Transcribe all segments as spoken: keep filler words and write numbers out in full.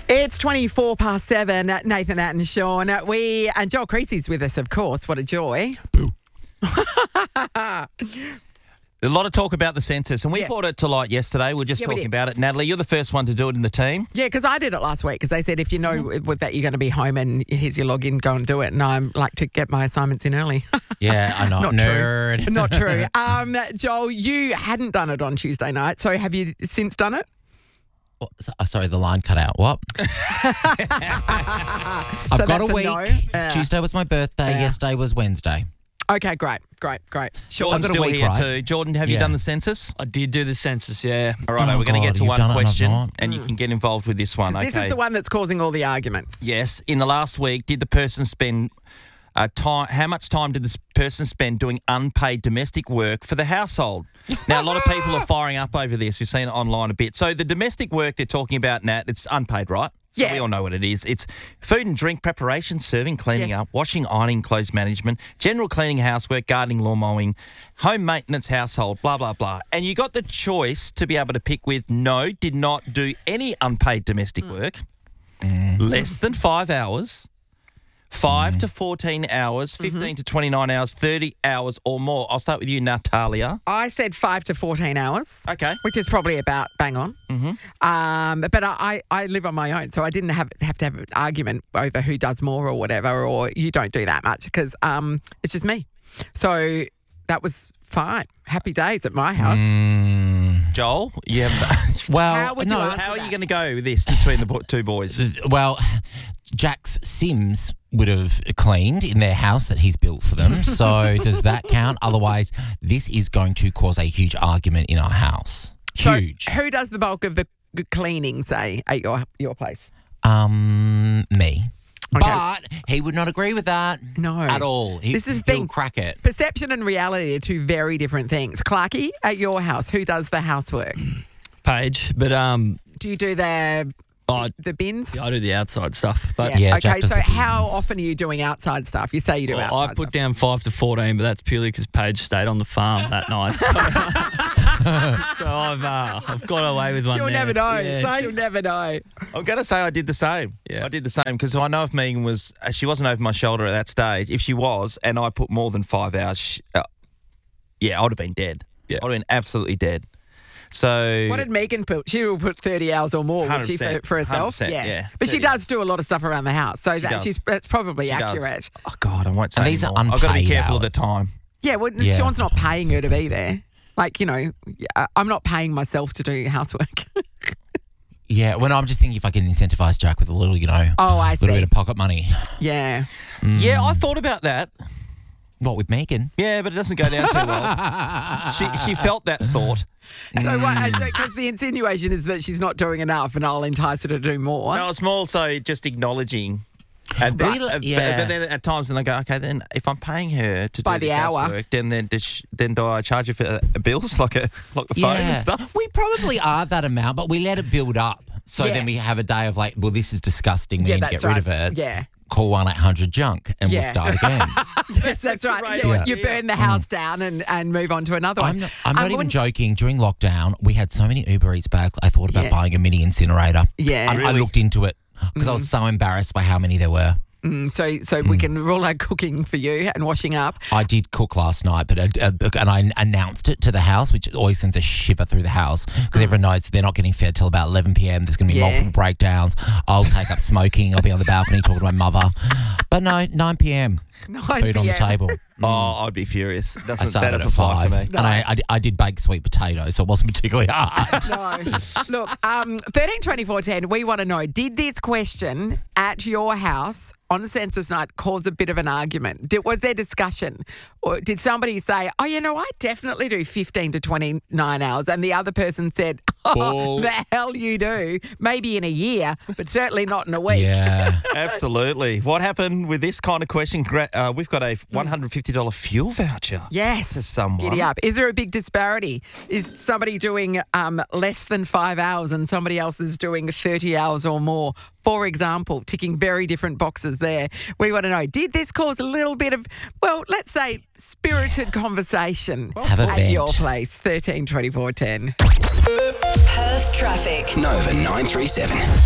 It's twenty-four past seven. Nathan, Nat and Sean. We, and Joel Creasy's with us, of course. What a joy. Boo. A lot of talk about the census, and we Yes. brought it to light yesterday. We were just Yeah, we talking did. about it. Natalie, you're the first one to do it in the team. Yeah, because I did it last week because they said if you know with that you're going to be home and here's your login, go and do it. And I'm like to get my assignments in early. Yeah, I know. Not Nerd. true. Not true. Um, Joel, you hadn't done it on Tuesday night, so have you since done it? What- so- oh, sorry, the line cut out. What? I've So got that's a a week. no? Yeah. Tuesday was my birthday. Yeah. Yesterday was Wednesday. Okay, great, great, great. Jordan's got a still week, here right? too. Jordan, have you Yeah. done the census? I did do the census, yeah. All right, Oh, we're going to God, get to you've one done it and I've question, not. and you can get involved with this one. This okay. is the one that's causing all the arguments. Yes. In the last week, did the person spend uh, time? How much time did this person spend doing unpaid domestic work for the household? Now, a lot of people are firing up over this. We've seen it online a bit. So the domestic work they're talking about, Nat, it's unpaid, right? So Yeah. we all know what it is. It's food and drink preparation, serving, cleaning Yes. up, washing, ironing, clothes management, general cleaning, housework, gardening, lawn mowing, home maintenance, household, blah, blah, blah. And you got the choice to be able to pick with no, did not do any unpaid domestic work, less than five hours, five to fourteen hours, fifteen to twenty-nine hours, thirty hours or more. I'll start with you, Natalia. I said five to fourteen hours. Okay. Which is probably about bang on. Mm-hmm. Um, but I, I live on my own, so I didn't have have to have an argument over who does more or whatever, or you don't do that much because um, it's just me. So that was fine. Happy days at my house. Joel, you have, Well, How would you no. answer how are you that? going to go with this between the bo- two boys? Well, Jack's Sims would have cleaned in their house that he's built for them. So does that count? Otherwise, this is going to cause a huge argument in our house. Huge. So who does the bulk of the g- cleaning, say, at your your place? Um, me. Okay. But he would not agree with that. No. At all. He, This is he'll being- crack it. Perception and reality are two very different things. Clarky, at your house, who does the housework? Page, but um, Do you do the I, the bins? I do the outside stuff. But Yeah, Okay, Jack does so the how bins. often are you doing outside stuff? You say you do well, outside I put stuff. down five to fourteen, but that's purely because Paige stayed on the farm that night. So, so I've uh, I've got away with one. She'll there. never know. Yeah, She'll never know. I'm going to say I did the same. Yeah. I did the same because I know if Megan was, uh, she wasn't over my shoulder at that stage. If she was, and I put more than five hours, she, uh, yeah, I would have been dead. Yeah. I would have been absolutely dead. So What did Megan put? She will put thirty hours or more, would she, for, one hundred percent, for herself? one hundred percent, yeah, But she thirty does do a lot of stuff around the house, so that does. she's that's probably She does. accurate. Oh God, I won't say And these are anymore. I've got to be unpaid careful of the hours. time. Yeah, well, Yeah. Sean's not paying her to be there. Like, you know, yeah, I'm not paying myself to do housework. Yeah, well, no, I'm just thinking if I can incentivize Jack with a little, you know, Oh, I little see. bit of pocket money. Yeah. Yeah, I thought about that. What, with Megan? Yeah, but it doesn't go down too well. she she felt that thought. So what? Because the insinuation is that she's not doing enough, and I'll entice her to do more. No, it's more so just acknowledging. And then, Really? uh, but- Yeah. but then at times, then I go, okay, then if I'm paying her to By do the this hour. housework, then then does she, then do I charge her for uh, bills like a like the phone and stuff? We probably are that amount, but we let it build up. So Yeah. then we have a day of like, well, this is disgusting. We Yeah, need to that's get rid right. of it. Yeah. Call one eight hundred junk and Yeah. we'll start again. Yes, that's right. great You, idea. you burn the house down and, and move on to another one. I'm not, I'm not Um, even when- joking. During lockdown, we had so many Uber Eats bags. I thought about Yeah. buying a mini incinerator. Yeah. I, I Really? looked into it because I was so embarrassed by how many there were. Mm, so so we can rule out cooking for you and washing up. I did cook last night, but uh, uh, and I announced it to the house, which always sends a shiver through the house because everyone knows they're not getting fed till about eleven p.m. There's going to be Yeah. multiple breakdowns. I'll take up smoking. I'll be on the balcony talking to my mother. But no, nine p.m. nine food on the p.m. table. Oh, I'd be furious. I Doesn't, that started doesn't at fly for five, me. and I, I, I did bake sweet potatoes, so it wasn't particularly hard. No. Look, um, thirteen twenty-four ten, we want to know, did this question at your house on census night cause a bit of an argument? Did, was there discussion? Or did somebody say, oh, you know, I definitely do fifteen to twenty-nine hours, and the other person said, oh, Bull. the hell you do? Maybe in a year, but certainly not in a week. Yeah. Absolutely. What happened with this kind of question? Gra- Uh, we've got a one hundred fifty dollars fuel voucher. Yes. To someone. Giddy up. Is there a big disparity? Is somebody doing um, less than five hours and somebody else is doing thirty hours or more? For example, ticking very different boxes there. We want to know, did this cause a little bit of, well, let's say spirited conversation Have a at vent. your place? thirteen twenty-four ten. Perth traffic. Nova nine three seven.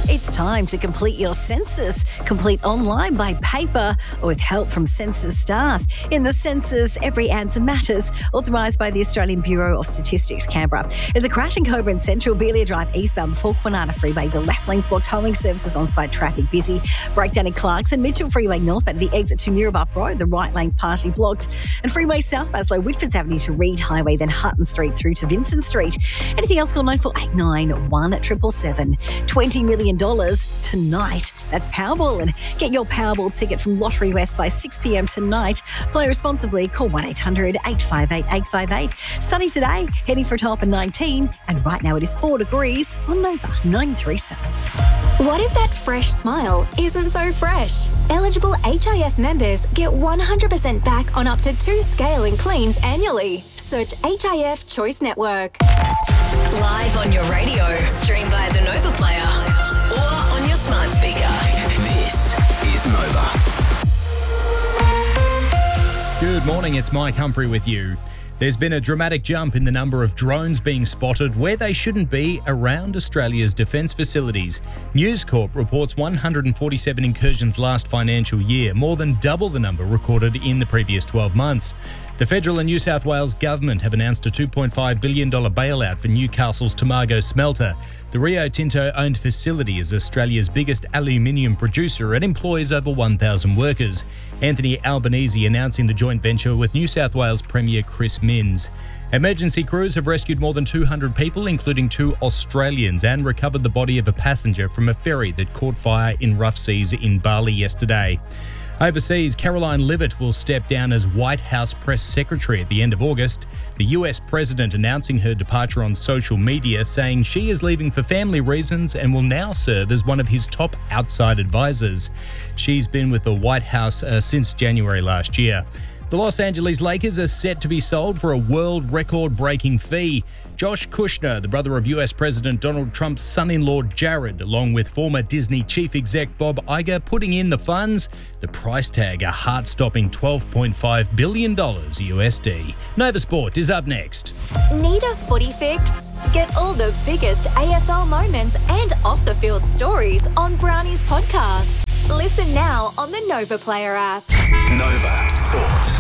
It's time to complete your census. Complete online, by paper, or with help from census staff. In the census, every answer matters. Authorised by the Australian Bureau of Statistics, Canberra. There's a crash in Coburn Central, Belia Drive eastbound before Kwinana Freeway. The left lane's blocked, towing services on-site traffic busy. Breakdown in Clarkson, Mitchell Freeway northbound at the exit to Neerabup Road. The right lane's partially blocked. And Freeway south, Baslow, Whitfords Avenue to Reed Highway, then Hutton Street through to Vincent Street. Anything else, call nine four eight nine, one seven seven. twenty million dollars tonight. That's Powerball. And get your Powerball ticket from Lottery West by six p.m. tonight. Play responsibly. Call one eight hundred, eight five eight, eight five eight. Sunny today, heading for a top of nineteen. And right now it is four degrees on Nova nine three seven. What if that fresh smile isn't so fresh? Eligible H I F members get one hundred percent back on up to two scale and cleans annually. Search H I F Choice Network. Live on your radio, stream via the Nova Player, or on your smart speaker. This is Nova. Good morning, it's Mike Humphrey with you. There's been a dramatic jump in the number of drones being spotted where they shouldn't be around Australia's defence facilities. News Corp reports one hundred forty-seven incursions last financial year, more than double the number recorded in the previous twelve months. The federal and New South Wales government have announced a two point five billion dollars bailout for Newcastle's Tomago smelter. The Rio Tinto-owned facility is Australia's biggest aluminium producer and employs over one thousand workers. Anthony Albanese announcing the joint venture with New South Wales Premier Chris Minns. Emergency crews have rescued more than two hundred people, including two Australians, and recovered the body of a passenger from a ferry that caught fire in rough seas in Bali yesterday. Overseas, Caroline Leavitt will step down as White House press secretary at the end of August. The U S president announcing her departure on social media, saying she is leaving for family reasons and will now serve as one of his top outside advisors. She's been with the White House uh, since January last year. The Los Angeles Lakers are set to be sold for a world record-breaking fee. Josh Kushner, the brother of U S President Donald Trump's son-in-law Jared, along with former Disney chief exec Bob Iger, putting in the funds. The price tag, a heart-stopping twelve point five billion dollars U S D. Nova Sport is up next. Need a footy fix? Get all the biggest A F L moments and off-the-field stories on Brownie's podcast. Listen now on the Nova Player app. Nova Sport.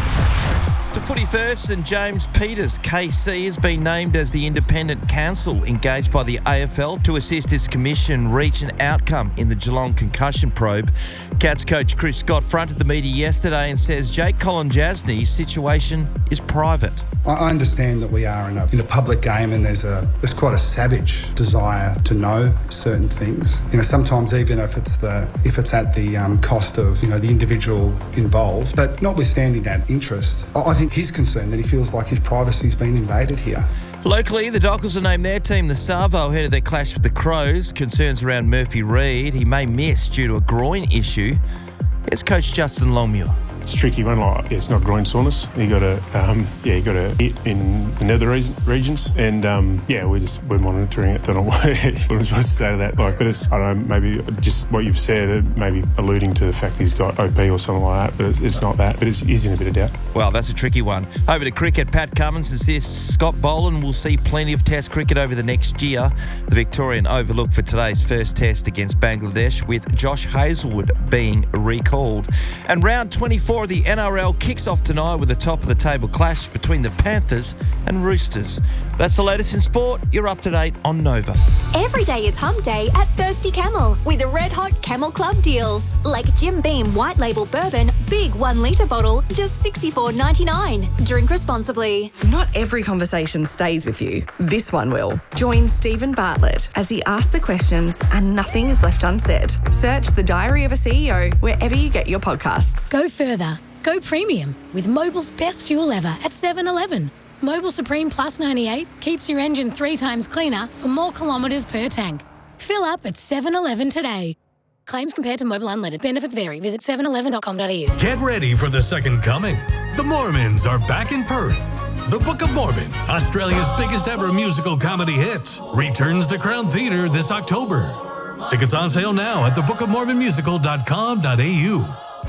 To footy first, and James Peters, K C, has been named as the independent counsel engaged by the A F L to assist its commission reach an outcome in the Geelong concussion probe. Cats coach Chris Scott fronted the media yesterday and says Jake Colin-Jasney's situation is private. I understand that we are in a, in a public game, and there's a there's quite a savage desire to know certain things. You know, sometimes even if it's the if it's at the um, cost of you know the individual involved. But notwithstanding that interest, I, I think he's concerned that he feels like his privacy's been invaded here. Locally, the Dockers will name their team the Savo ahead of their clash with the Crows. Concerns around Murphy Reid. He may miss due to a groin issue. Here's Coach Justin Longmuir. It's a tricky one. Like, it's not groin soreness. You got to, um, yeah, you got to hit in the nether regions, and um, yeah, we're just we're monitoring it. Don't know what, what I'm supposed to say to that. Like, but it's I don't know, maybe just what you've said, maybe alluding to the fact he's got O P or something like that. But it's not that. But it's, he's in a bit of doubt. Well, that's a tricky one. Over to cricket, Pat Cummins insists Scott Boland will see plenty of Test cricket over the next year. The Victorian overlooked for today's first Test against Bangladesh, with Josh Hazlewood being recalled. And round twenty-four of the N R L kicks off tonight with a top-of-the-table clash between the Panthers and Roosters. That's the latest in sport. You're up to date on Nova. Every day is hump day at Thirsty Camel with the red hot Camel Club deals. Like Jim Beam White Label Bourbon, big one litre bottle, just sixty-four ninety-nine. Drink responsibly. Not every conversation stays with you. This one will. Join Stephen Bartlett as he asks the questions and nothing is left unsaid. Search The Diary of a C E O wherever you get your podcasts. Go further. Go premium with Mobil's best fuel ever at seven eleven. Mobil Supreme Plus ninety-eight keeps your engine three times cleaner for more kilometres per tank. Fill up at seven eleven today. Claims compared to Mobil Unleaded. Benefits vary. Visit seven eleven dot com dot a u. Get ready for the second coming. The Mormons are back in Perth. The Book of Mormon, Australia's biggest ever musical comedy hit, returns to Crown Theatre this October. Tickets on sale now at the book of mormon musical dot com dot a u.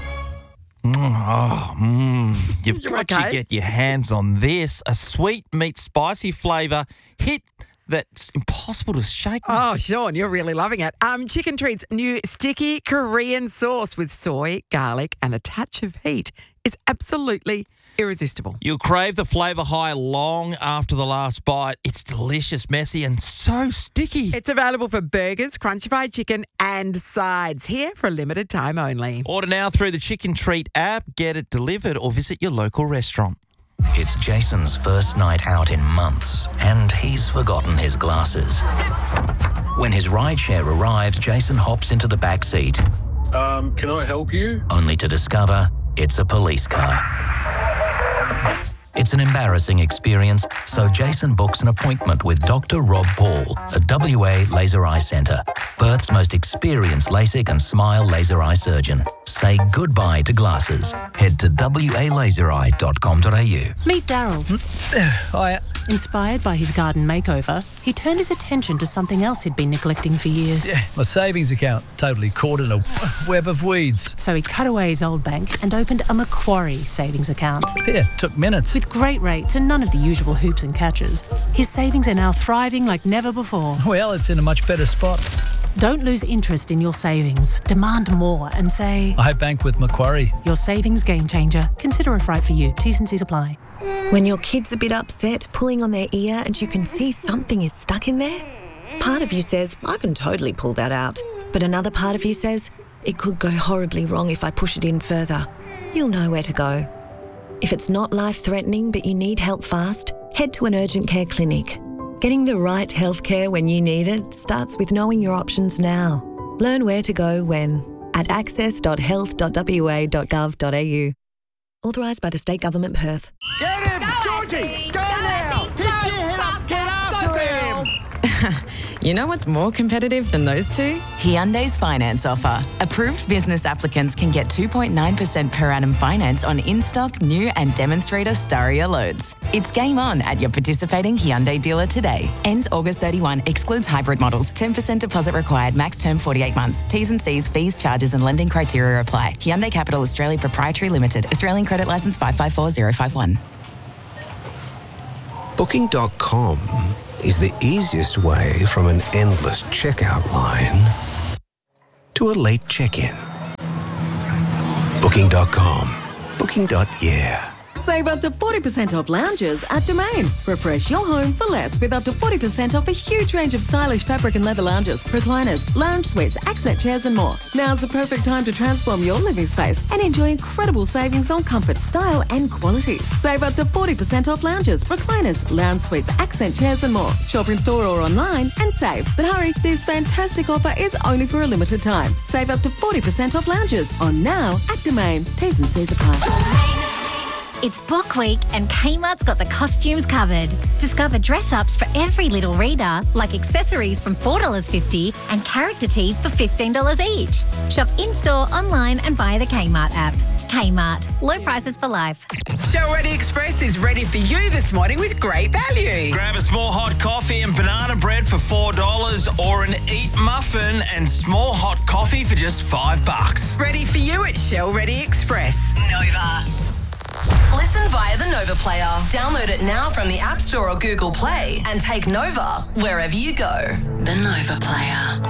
Mm, oh, mm. You've You got okay? to get your hands on this. A sweet meat spicy flavour hit that's impossible to shake. Oh, Sean, you're really loving it. Um, Chicken Treat's new sticky Korean sauce with soy, garlic, and a touch of heat is absolutely irresistible. You'll crave the flavour high long after the last bite. It's delicious, messy, and so sticky. It's available for burgers, crunchy fried chicken, and sides here for a limited time only. Order now through the Chicken Treat app, get it delivered, or visit your local restaurant. It's Jason's first night out in months, and he's forgotten his glasses. When his rideshare arrives, Jason hops into the back seat. Um, can I help you? Only to discover it's a police car. It's an embarrassing experience, so Jason books an appointment with Doctor Rob Paul at W A Laser Eye Centre, Perth's most experienced LASIK and SMILE laser eye surgeon. Say goodbye to glasses. Head to w a laser eye dot com dot a u. Meet Daryl. Hiya. Inspired by his garden makeover, he turned his attention to something else he'd been neglecting for years. Yeah, my savings account, totally caught in a web of weeds. So he cut away his old bank and opened a Macquarie savings account. Yeah, took minutes. With great rates and none of the usual hoops and catches, his savings are now thriving like never before. Well, it's in a much better spot. Don't lose interest in your savings. Demand more and say, I bank with Macquarie. Your savings game changer. Consider if right for you. T's and C's apply. When your kid's a bit upset, pulling on their ear, and you can see something is stuck in there, part of you says, I can totally pull that out. But another part of you says, it could go horribly wrong if I push it in further. You'll know where to go. If it's not life-threatening but you need help fast, head to an urgent care clinic. Getting the right healthcare when you need it starts with knowing your options now. Learn where to go when at access dot health dot w a dot gov dot a u. Authorised by the State Government, Perth. Get him! Georgie! Go, now! Pick your head up! Get after him! You know what's more competitive than those two? Hyundai's finance offer. Approved business applicants can get two point nine percent per annum finance on in-stock, new and demonstrator Staria loads. It's game on at your participating Hyundai dealer today. Ends August thirty-first, excludes hybrid models. ten percent deposit required, max term forty-eight months. T's and C's, fees, charges and lending criteria apply. Hyundai Capital Australia Proprietary Limited. Australian credit licence five five four zero five one. Booking dot com is the easiest way from an endless checkout line to a late check-in. Booking dot com. Booking. Yeah. Save up to forty percent off lounges at Domain. Refresh your home for less with up to forty percent off a huge range of stylish fabric and leather lounges, recliners, lounge suites, accent chairs and more. Now's the perfect time to transform your living space and enjoy incredible savings on comfort, style and quality. Save up to forty percent off lounges, recliners, lounge suites, accent chairs and more. Shop in store or online and save. But hurry, this fantastic offer is only for a limited time. Save up to forty percent off lounges on now at Domain. T's and C's apply. It's Book Week and Kmart's got the costumes covered. Discover dress-ups for every little reader, like accessories from four dollars fifty and character tees for fifteen dollars each. Shop in-store, online and via the Kmart app. Kmart. Low prices for life. Show Ready Express is ready for you this morning with great value. Grab a small hot coffee and banana bread for four dollars or an Eat muffin and small hot coffee for just five bucks. Ready for you at Shell Ready Express. Nova. Listen via the Nova Player. Download it now from the App Store or Google Play and take Nova wherever you go. The Nova Player.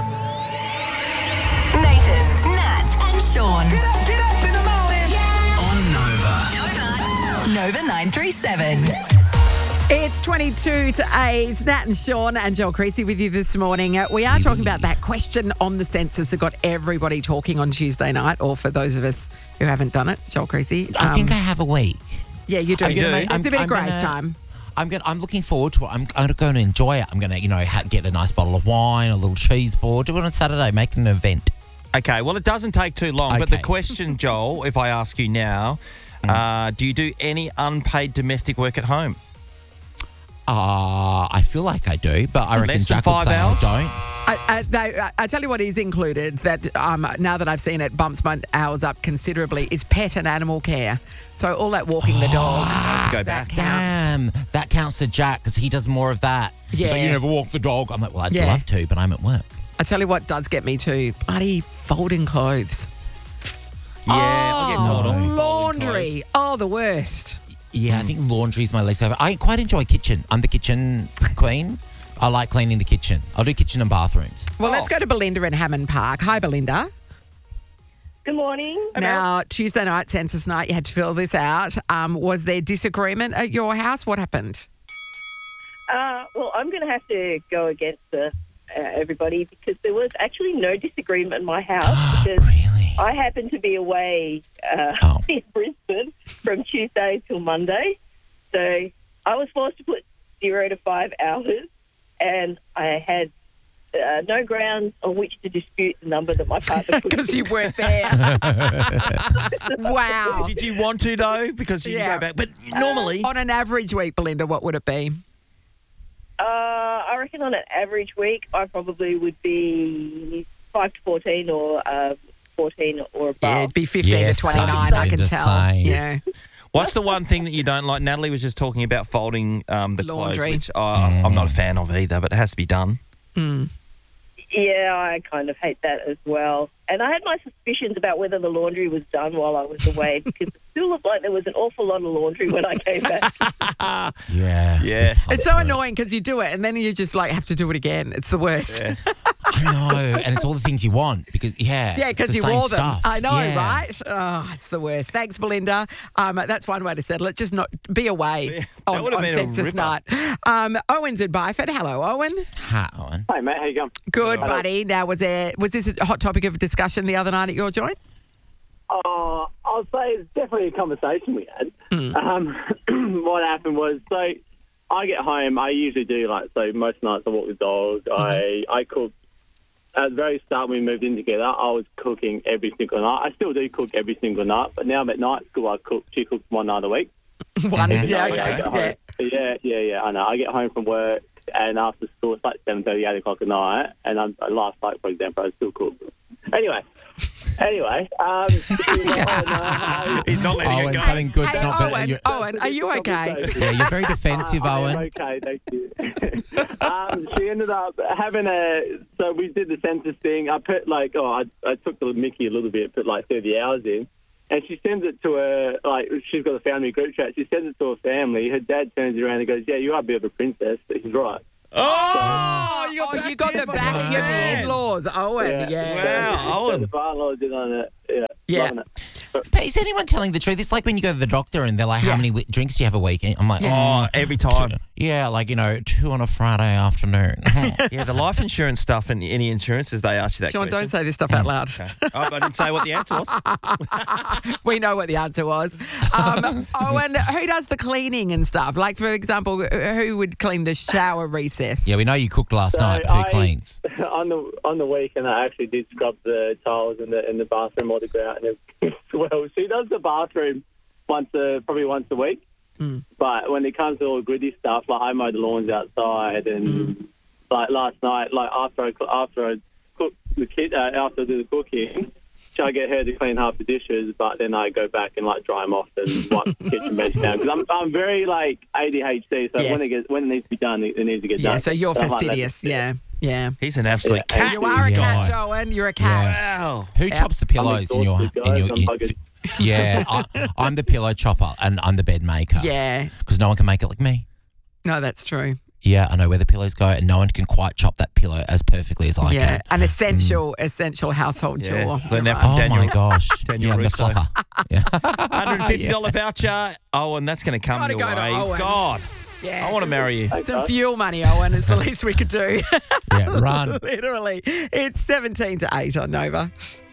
Nathan, Nat and Sean. Get up, get up in the morning. Yeah. On Nova. Nova nine three seven. It's twenty-two to eight. Nat and Sean and Joel Creasy with you this morning. Uh, we are talking about that question on the census that got everybody talking on Tuesday night, or for those of us who haven't done it, Joel Creasy. I think um, I have a week. Yeah, you do. I do. It's I'm- a bit I'm of grace gonna- time. I'm going. I'm looking forward to it. I'm, I'm going to enjoy it. I'm going to, you know, ha- get a nice bottle of wine, a little cheese board, do it on Saturday, make an event. Okay, well, it doesn't take too long. But the question, Joel, if I ask you now, uh, do you do any unpaid domestic work at home? Uh, I feel like I do, but I reckon Less than Jack would five say hours? I don't. I, I, they, I, I tell you what is included that um, now that I've seen it bumps my hours up considerably is pet and animal care. So all that walking the dog. Go that back. counts. Damn, that counts to Jack because he does more of that. He's like, Yeah. you never walk the dog. I'm like, well, I'd Yeah. love to, but I'm at work. I tell you what does get me too. Bloody folding clothes. Yeah, I get told Oh, off. for folding laundry. Oh, the worst. Yeah, I think laundry's my least favorite. I quite enjoy kitchen. I'm the kitchen queen. I like cleaning the kitchen. I'll do kitchen and bathrooms. Well, let's go to Belinda in Hammond Park. Hi, Belinda. Good morning. Now, Tuesday night, census night, you had to fill this out. Um, was there disagreement at your house? What happened? Uh, well, I'm going to have to go against the, uh, everybody because there was actually no disagreement in my house because really? I happened to be away uh, Oh. in Brisbane from Tuesday till Monday. So I was forced to put zero to five hours and I had uh, no grounds on which to dispute the number that my partner put. Because you weren't there. Wow. Did you want to, though? Because you Yeah. can go back. But normally... On an average week, Belinda, what would it be? Uh, I reckon on an average week, I probably would be five to fourteen or uh, fourteen or above. Yeah, it'd be fifteen Yeah, to twenty-nine, same, I can Belinda, tell. same. Yeah. What's the one thing that you don't like? Natalie was just talking about folding um, the Laundry. clothes, which uh, I'm not a fan of either, but it has to be done. Mm. Yeah, I kind of hate that as well. And I had my suspicions about whether the laundry was done while I was away because it still looked like there was an awful lot of laundry when I came back. Yeah. Yeah. It's so annoying because you do it and then you just like have to do it again. It's the worst. Yeah. I know. And it's all the things you want because, yeah. Yeah, it's because the you same wore them. stuff. I know, Yeah. right? Oh, it's the worst. Thanks, Belinda. Um, that's one way to settle it. Just not be away that on, would have on been a census ripper. night. Um, Owen's in Byford. Hello, Owen. Hi, Owen. Hey, mate, how you going? Good, Hello. buddy. Now, was there was this a hot topic of discussion the other night at your joint? Uh, I'll say it's definitely a conversation we had. Mm. Um, what happened was, so I get home, I usually do, like, so most nights I walk the dog, Mm-hmm. I, I cook. At the very start when we moved in together, I was cooking every single night. I still do cook every single night, but now I'm at night school, I cook, she cooks one night a week. One, Even yeah, though I okay. get home- Yeah. yeah, yeah, yeah, I know. I get home from work, and after school, it's like seven thirty, eight o'clock at night, and I'm, last night, for example, I still cook. Anyway, anyway, um, He's not letting it Owen's go. having good. Hey, it's not good. Owen, You're- Owen, are you okay? Yeah, you're very defensive, Uh, I am Owen. okay, thank you. um, she ended up having a. So we did the census thing. I put like, oh, I, I took the Mickey a little bit, put like thirty hours in, and she sends it to her. Like, she's got a family group chat. She sends it to her family. Her dad turns around and goes, "Yeah, you are a bit of a princess, but he's right." Oh, you got, Oh, you got the backing of the in-laws, Owen. Yeah. Wow, Owen. The father-in-law did on it. Yeah, Yeah. loving it. But, But is anyone telling the truth? It's like when you go to the doctor and they're like, how Yeah. many wi- drinks do you have a week? And I'm like, Oh, oh, every time. yeah, like, you know, two on a Friday afternoon. Yeah, the life insurance stuff and any insurances, they ask you that Sean, question. don't say this stuff out loud. Okay. Oh, I didn't say what the answer was. We know what the answer was. Um, Owen, who does the cleaning and stuff? Like, for example, who would clean the shower recess? Yeah, we know you cooked last So night. Who I- cleans? on the on the weekend, I actually did scrub the tiles in the in the bathroom or the grout. And it, well, she does the bathroom once a, probably once a week. Mm. But when it comes to all the gritty stuff, like I mow the lawns outside, and Mm. like last night, like after I after I cook the kid, uh, after I do the cooking, I get her to clean half the dishes, but then I go back and like dry them off and wipe the kitchen bench down because I'm I'm very like A D H D, so Yes. when it gets when it needs to be done, it, it needs to get Yeah, done. so you're Stuff like that. fastidious. Yeah, yeah. He's an absolute Yeah. cat. You are a this cat, guy. Owen. You're a cat. Wow. Who chops the pillows in your exhausted, in your? guys. In, I'm buggered. yeah, I, I'm the pillow chopper and I'm the bed maker. Yeah. because no one can make it like me. No, that's true. Yeah, I know where the pillows go, and no one can quite chop that pillow as perfectly as I yeah, can. an essential, essential household Yeah. chore. Learn that from Oh Daniel. my gosh, Daniel yeah, I'm the Russo. fluffer. one hundred fifty dollars voucher. Oh, and that's going to come Gotta your go to way. Owen. God, Yeah. I want to marry you. Some fuel money, Owen, is the least we could do. Yeah, run. Literally. It's seventeen to eight on Nova.